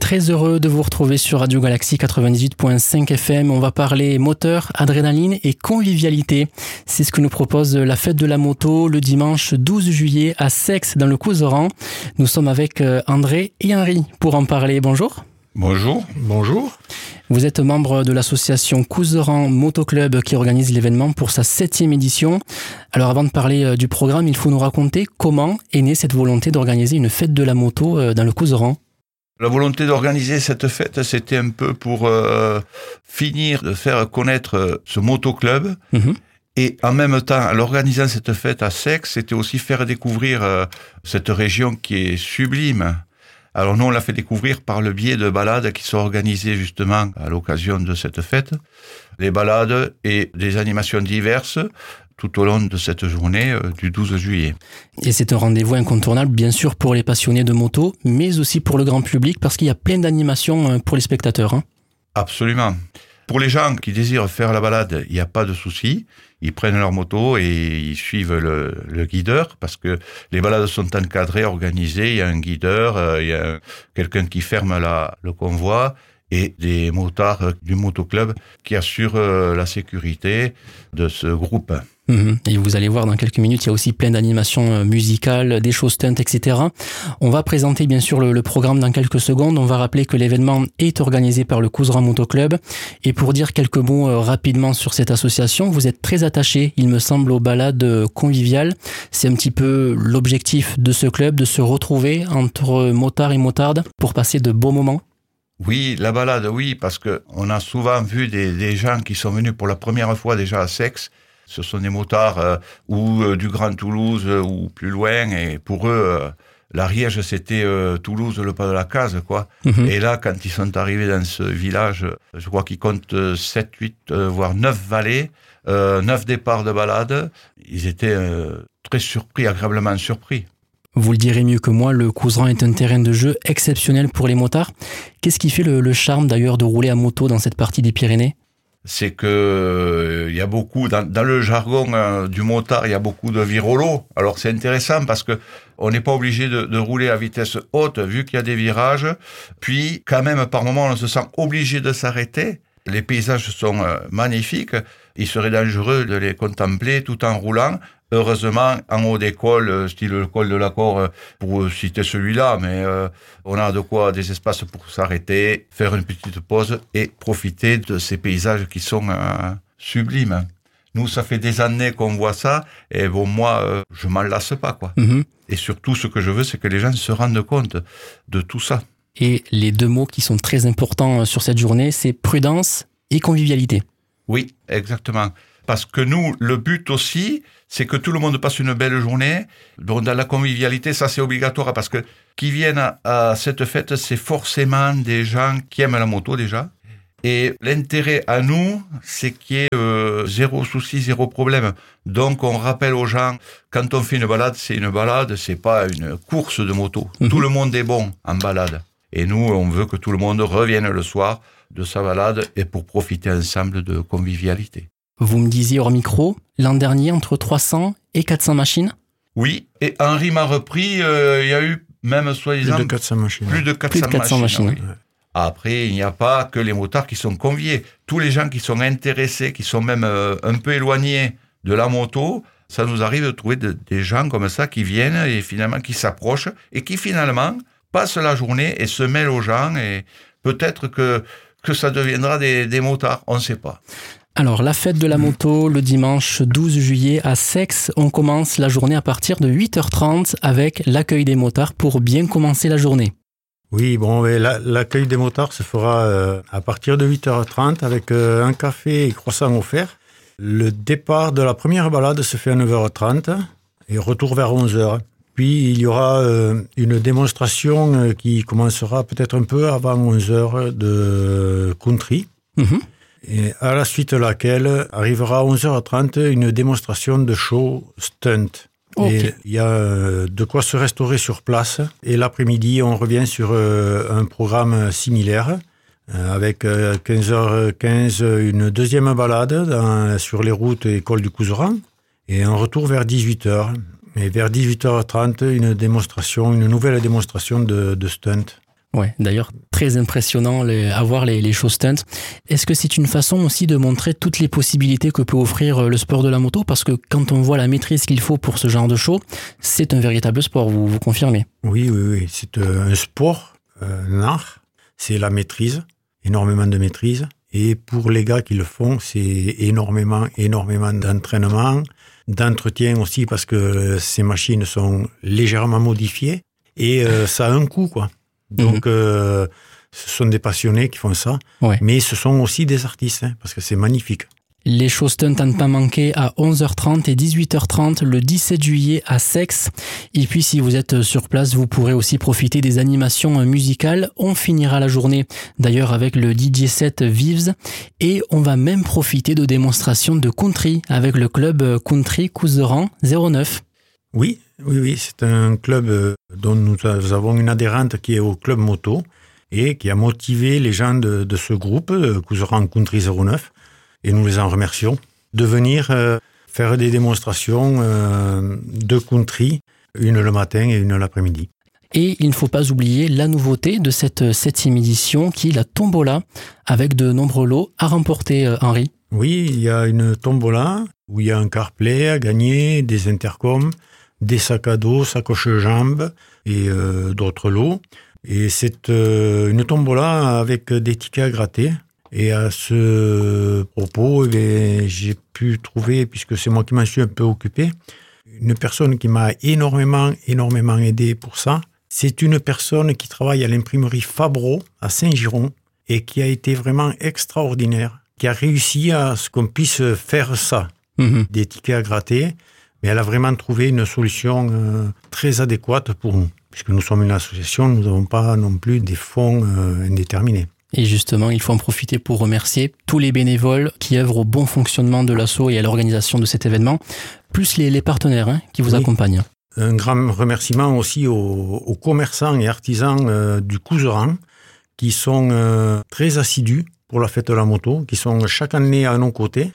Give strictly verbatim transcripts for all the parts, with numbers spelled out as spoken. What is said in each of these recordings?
Très heureux de vous retrouver sur Radio Galaxie quatre-vingt-dix-huit virgule cinq F M. On va parler moteur, adrénaline et convivialité. C'est ce que nous propose la fête de la moto le dimanche douze juillet à Seix dans le Couserans. Nous sommes avec André et Henri pour en parler. Bonjour. Bonjour. Bonjour. Vous êtes membre de l'association Couserans Moto Club qui organise l'événement pour sa septième édition. Alors avant de parler du programme, il faut nous raconter comment est née cette volonté d'organiser une fête de la moto dans le Couserans. La volonté d'organiser cette fête, c'était un peu pour euh, finir de faire connaître ce motoclub. Mmh. Et en même temps, en organisant cette fête à Seix, c'était aussi faire découvrir euh, cette région qui est sublime. Alors nous, on l'a fait découvrir par le biais de balades qui sont organisées justement à l'occasion de cette fête. Des balades et des animations diverses tout au long de cette journée euh, du douze juillet. Et c'est un rendez-vous incontournable, bien sûr, pour les passionnés de moto, mais aussi pour le grand public, parce qu'il y a plein d'animations pour les spectateurs. Hein. Absolument. Pour les gens qui désirent faire la balade, il n'y a pas de souci. Ils prennent leur moto et ils suivent le, le guideur, parce que les balades sont encadrées, organisées. Il y a un guideur, euh, il y a quelqu'un qui ferme la, le convoi, et des motards du motoclub qui assurent euh, la sécurité de ce groupe. Mmh. Et vous allez voir dans quelques minutes, il y a aussi plein d'animations musicales, des shows stunt, et cetera. On va présenter bien sûr le, le programme dans quelques secondes. On va rappeler que l'événement est organisé par le Couserans Moto Club. Et pour dire quelques mots euh, rapidement sur cette association, vous êtes très attaché, il me semble, aux balades conviviales. C'est un petit peu l'objectif de ce club, de se retrouver entre motards et motardes pour passer de beaux moments. Oui, la balade, oui, parce que on a souvent vu des, des gens qui sont venus pour la première fois déjà à Seix. Ce sont des motards euh, ou euh, du Grand Toulouse euh, ou plus loin, et pour eux, euh, l'Ariège, c'était euh, Toulouse, le pas de la case, quoi. Mmh. Et là, quand ils sont arrivés dans ce village, je crois qu'ils comptent sept, huit, euh, voire neuf vallées, euh, neuf départs de balade, ils étaient euh, très surpris, agréablement surpris. Vous le direz mieux que moi, le Couserans est un terrain de jeu exceptionnel pour les motards. Qu'est-ce qui fait le, le charme d'ailleurs de rouler à moto dans cette partie des Pyrénées ? C'est que il euh, y a beaucoup dans, dans le jargon euh, du motard, il y a beaucoup de virolos. Alors c'est intéressant parce que on n'est pas obligé de, de rouler à vitesse haute vu qu'il y a des virages. Puis quand même par moment on se sent obligé de s'arrêter. Les paysages sont euh, magnifiques. Il serait dangereux de les contempler tout en roulant. Heureusement, en haut des cols, style le col de l'Accord, pour citer celui-là, mais euh, on a de quoi, des espaces pour s'arrêter, faire une petite pause et profiter de ces paysages qui sont euh, sublimes. Nous, ça fait des années qu'on voit ça, et bon, moi, euh, je m'en lasse pas, quoi. Mm-hmm. Et surtout, ce que je veux, c'est que les gens se rendent compte de tout ça. Et les deux mots qui sont très importants sur cette journée, c'est prudence et convivialité. Oui, exactement. Parce que nous, le but aussi, c'est que tout le monde passe une belle journée. Bon, dans la convivialité, ça c'est obligatoire, parce que qui viennent à, à cette fête, c'est forcément des gens qui aiment la moto déjà. Et l'intérêt à nous, c'est qu'il y ait euh, zéro souci, zéro problème. Donc on rappelle aux gens, quand on fait une balade, c'est une balade, c'est pas une course de moto. Mmh. Tout le monde est bon en balade. Et nous, on veut que tout le monde revienne le soir de sa balade et pour profiter ensemble de convivialité. Vous me disiez hors micro, l'an dernier, entre trois cents et quatre cents machines ? Oui, et Henri m'a repris, il euh, y a eu même, soi-disant, plus de quatre cents machines. Plus de quatre cents, plus de quatre cents machines. machines. Oui. Après, il n'y a pas que les motards qui sont conviés. Tous les gens qui sont intéressés, qui sont même euh, un peu éloignés de la moto, ça nous arrive de trouver de, des gens comme ça qui viennent et finalement qui s'approchent et qui finalement passent la journée et se mêlent aux gens, et peut-être que, que ça deviendra des, des motards, on ne sait pas. Alors, la fête de la moto, le dimanche douze juillet à Seix, on commence la journée à partir de huit heures trente avec l'accueil des motards pour bien commencer la journée. Oui, bon, la, l'accueil des motards se fera euh, à partir de huit heures trente avec euh, un café et croissant offert. Le départ de la première balade se fait à neuf heures trente et retour vers onze heures. Puis, il y aura euh, une démonstration euh, qui commencera peut-être un peu avant onze heures de country. Mmh. Et à la suite de laquelle arrivera à onze heures trente une démonstration de show stunt. Okay. Et il y a de quoi se restaurer sur place. Et l'après-midi, on revient sur un programme similaire avec quinze heures quinze une deuxième balade dans, sur les routes et cols du Couserans et un retour vers dix-huit heures. Et vers dix-huit heures trente, une démonstration, une nouvelle démonstration de, de stunt. Ouais, d'ailleurs, très impressionnant les, à voir les, les show stunts. Est-ce que c'est une façon aussi de montrer toutes les possibilités que peut offrir le sport de la moto? Parce que quand on voit la maîtrise qu'il faut pour ce genre de show, c'est un véritable sport, vous, vous confirmez? Oui, oui, oui. C'est un sport, un art. C'est la maîtrise, énormément de maîtrise. Et pour les gars qui le font, c'est énormément, énormément d'entraînement, d'entretien aussi, parce que ces machines sont légèrement modifiées. Et euh, ça a un coût, quoi. Donc, mmh. euh, ce sont des passionnés qui font ça, ouais. Mais ce sont aussi des artistes, hein, parce que c'est magnifique. Les show stunts à ne pas manquer à onze heures trente et dix-huit heures trente le dix-sept juillet à Seix. Et puis, si vous êtes sur place, vous pourrez aussi profiter des animations musicales. On finira la journée d'ailleurs avec le D J set Vives et on va même profiter de démonstrations de country avec le club country Couserans zéro neuf. Oui, oui, oui, c'est un club dont nous avons une adhérente qui est au club moto et qui a motivé les gens de, de ce groupe, Couserans Country zéro neuf, et nous les en remercions, de venir euh, faire des démonstrations euh, de country, une le matin et une l'après-midi. Et il ne faut pas oublier la nouveauté de cette septième édition qui est la tombola, avec de nombreux lots à remporter, euh, Henri. Oui, il y a une tombola où il y a un CarPlay à gagner, des intercoms, des sacs à dos, sacoches jambes et euh, d'autres lots. Et c'est euh, une tombola avec des tickets à gratter. Et à ce propos, eh bien, j'ai pu trouver, puisque c'est moi qui m'en suis un peu occupé, une personne qui m'a énormément, énormément aidé pour ça. C'est une personne qui travaille à l'imprimerie Fabro à Saint-Giron et qui a été vraiment extraordinaire, qui a réussi à ce qu'on puisse faire ça, mmh. des tickets à gratter. Mais elle a vraiment trouvé une solution euh, très adéquate pour nous. Puisque nous sommes une association, nous n'avons pas non plus des fonds euh, indéterminés. Et justement, il faut en profiter pour remercier tous les bénévoles qui œuvrent au bon fonctionnement de l'asso et à l'organisation de cet événement, plus les, les partenaires hein, qui vous oui. accompagnent. Un grand remerciement aussi aux, aux commerçants et artisans euh, du Couserans qui sont euh, très assidus pour la fête de la moto, qui sont chaque année à nos côtés.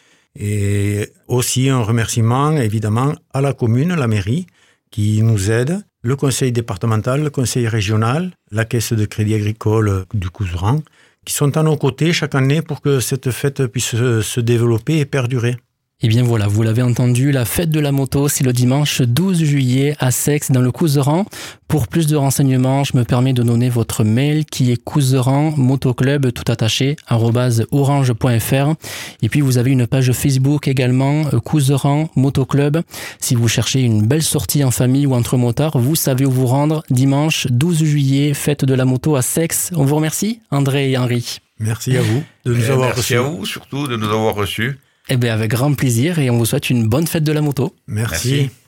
Et aussi un remerciement évidemment à la commune, la mairie, qui nous aide, le conseil départemental, le conseil régional, la caisse de crédit agricole du Couserans, qui sont à nos côtés chaque année pour que cette fête puisse se développer et perdurer. Et bien voilà, vous l'avez entendu, la fête de la moto, c'est le dimanche douze juillet à Seix dans le Couserans. Pour plus de renseignements, je me permets de donner votre mail qui est couserans motoclub tout attaché arobase orange point f r. Et puis vous avez une page Facebook également, Couserans Motoclub. Si vous cherchez une belle sortie en famille ou entre motards, vous savez où vous rendre. Dimanche douze juillet, fête de la moto à Seix. On vous remercie, André et Henri. Merci à vous de nous avoir reçus. Merci à vous surtout de nous avoir reçus. Eh bien, avec grand plaisir et on vous souhaite une bonne fête de la moto. Merci. Merci.